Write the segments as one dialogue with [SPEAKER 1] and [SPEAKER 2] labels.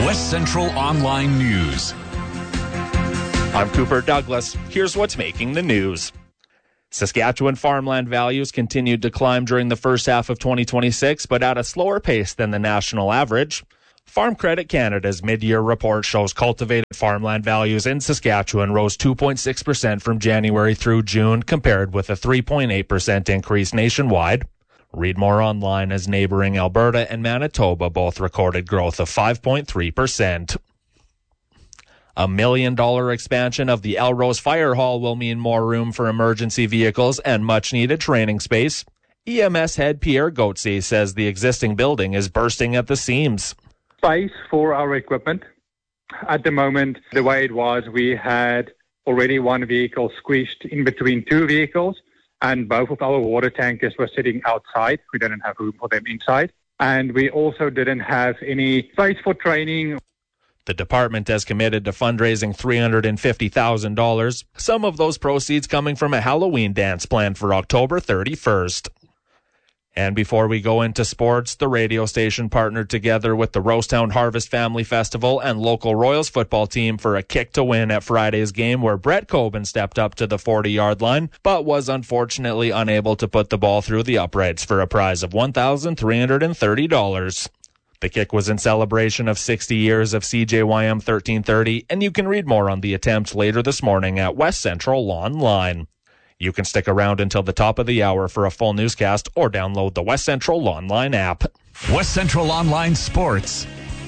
[SPEAKER 1] West Central Online News.
[SPEAKER 2] I'm Cooper Douglas. Here's what's making the news. Saskatchewan farmland values continued to climb during the first half of 2026, but at a slower pace than the national average. Farm Credit Canada's mid-year report shows cultivated farmland values in Saskatchewan rose 2.6% from January through June, compared with a 3.8% increase nationwide. Read more online as neighboring Alberta and Manitoba both recorded growth of 5.3%. A $1 million expansion of the Elrose Fire Hall will mean more room for emergency vehicles and much-needed training space. EMS head Pierre Gauthier says the existing building is bursting at the seams.
[SPEAKER 3] Space for our equipment. At the moment, the way it was, we had already one vehicle squished in between two vehicles, and both of our water tankers were sitting outside. We didn't have room for them inside. And we also didn't have any space for training.
[SPEAKER 2] The department has committed to fundraising $350,000, some of those proceeds coming from a Halloween dance planned for October 31st. And before we go into sports, the radio station partnered together with the Rosetown Harvest Family Festival and local Royals football team for a kick to win at Friday's game, where Brett Coben stepped up to the 40-yard line, but was unfortunately unable to put the ball through the uprights for a prize of $1,330. The kick was in celebration of 60 years of CJYM 1330, and you can read more on the attempt later this morning at West Central Online. You can stick around until the top of the hour for a full newscast or download the West Central Online app.
[SPEAKER 1] West Central Online Sports.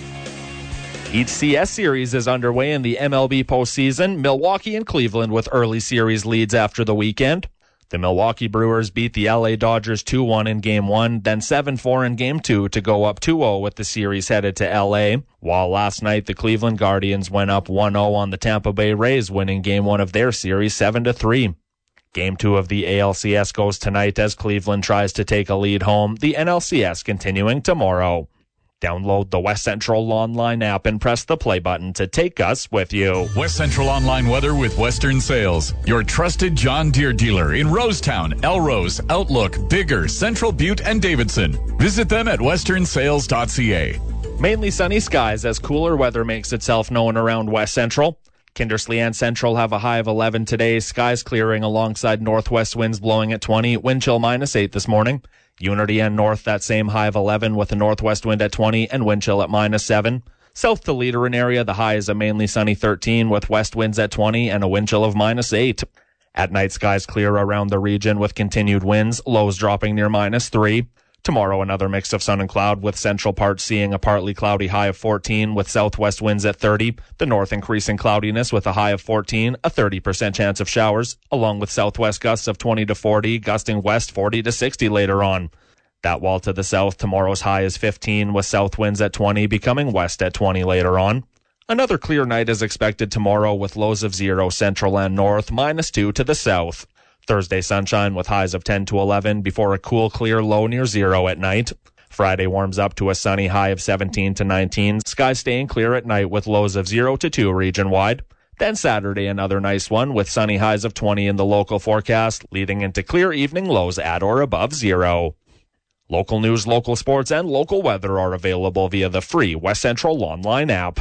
[SPEAKER 2] Each CS series is underway in the MLB postseason. Milwaukee and Cleveland with early series leads after the weekend. The Milwaukee Brewers beat the LA Dodgers 2-1 in Game 1, then 7-4 in Game 2 to go up 2-0 with the series headed to LA. While last night the Cleveland Guardians went up 1-0 on the Tampa Bay Rays, winning Game 1 of their series 7-3. Game 2 of the ALCS goes tonight as Cleveland tries to take a lead home, the NLCS continuing tomorrow. Download the West Central Online app and press the play button to take us with you.
[SPEAKER 1] West Central Online weather with Western Sales, your trusted John Deere dealer in Rosetown, Elrose, Outlook, Bigger, Central Butte, and Davidson. Visit them at westernsales.ca.
[SPEAKER 2] Mainly sunny skies as cooler weather makes itself known around West Central. Kindersley and Central have a high of 11 today, skies clearing alongside northwest winds blowing at 20, wind chill -8 this morning. Unity and North, that same high of 11 with a northwest wind at 20 and wind chill at -7. South to Leader area, the high is a mainly sunny 13 with west winds at 20 and a wind chill of -8. At night, skies clear around the region with continued winds, lows dropping near -3. Tomorrow, another mix of sun and cloud with central parts seeing a partly cloudy high of 14 with southwest winds at 30. The north increasing cloudiness with a high of 14, a 30% chance of showers, along with southwest gusts of 20 to 40, gusting west 40 to 60 later on. That wall to the south, tomorrow's high is 15 with south winds at 20, becoming west at 20 later on. Another clear night is expected tomorrow with lows of 0 central and north, -2 to the south. Thursday sunshine with highs of 10 to 11 before a cool, clear low near 0 at night. Friday warms up to a sunny high of 17 to 19. Skies staying clear at night with lows of 0 to 2 region-wide. Then Saturday, another nice one with sunny highs of 20 in the local forecast, leading into clear evening lows at or above 0. Local news, local sports, and local weather are available via the free West Central Online app.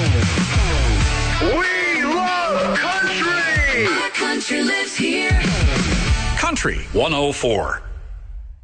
[SPEAKER 4] We love country!
[SPEAKER 5] Our country lives here.
[SPEAKER 1] Country 104.